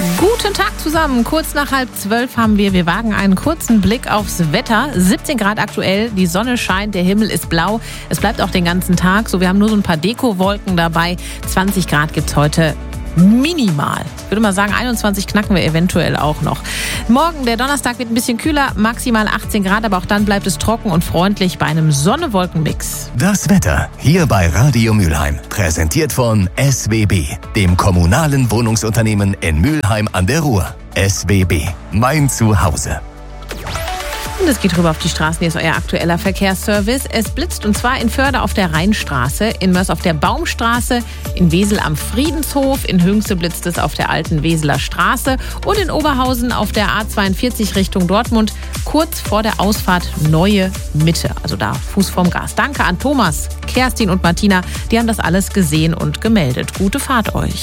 Guten Tag zusammen. Kurz nach 11:30 haben wir wagen einen kurzen Blick aufs Wetter. 17 Grad aktuell, die Sonne scheint, der Himmel ist blau. Es bleibt auch den ganzen Tag so. Wir haben nur so ein paar Dekowolken dabei. 20 Grad gibt's heute minimal. Ich würde mal sagen, 21 knacken wir eventuell auch noch. Morgen, der Donnerstag, wird ein bisschen kühler, maximal 18 Grad, aber auch dann bleibt es trocken und freundlich bei einem Sonne-Wolken-Mix. Das Wetter hier bei Radio Mülheim, präsentiert von SWB, dem kommunalen Wohnungsunternehmen in Mülheim an der Ruhr. SWB, mein Zuhause. Und es geht rüber auf die Straßen. Hier ist euer aktueller Verkehrsservice. Es blitzt, und zwar in Förde auf der Rheinstraße, in Mörs auf der Baumstraße, in Wesel am Friedenshof, in Hünxe blitzt es auf der alten Weseler Straße und in Oberhausen auf der A42 Richtung Dortmund, kurz vor der Ausfahrt Neue Mitte. Also da Fuß vorm Gas. Danke an Thomas, Kerstin und Martina. Die haben das alles gesehen und gemeldet. Gute Fahrt euch.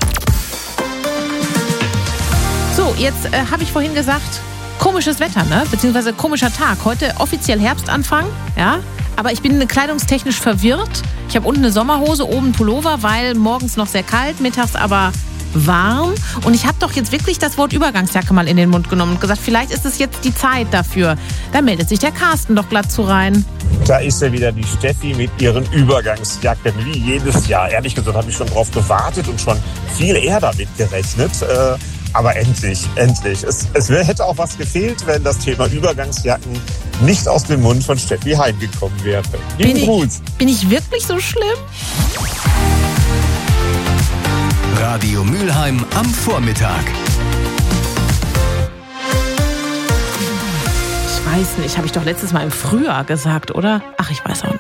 So, jetzt habe ich vorhin gesagt, komisches Wetter, ne? Beziehungsweise komischer Tag. Heute offiziell Herbstanfang, ja? Aber ich bin kleidungstechnisch verwirrt. Ich habe unten eine Sommerhose, oben Pullover, weil morgens noch sehr kalt, mittags aber warm. Und ich habe doch jetzt wirklich das Wort Übergangsjacke mal in den Mund genommen und gesagt, vielleicht ist es jetzt die Zeit dafür. Da meldet sich der Carsten doch glatt zu rein. Da ist ja wieder die Steffi mit ihren Übergangsjacken, wie jedes Jahr. Ehrlich gesagt habe ich schon drauf gewartet und schon viel eher damit gerechnet. Aber endlich. Es hätte auch was gefehlt, wenn das Thema Übergangsjacken nicht aus dem Mund von Steffi heimgekommen wäre. Bin ich wirklich so schlimm? Radio Mülheim am Vormittag. Ich weiß nicht, habe ich doch letztes Mal im Frühjahr gesagt, oder? Ach, ich weiß auch nicht.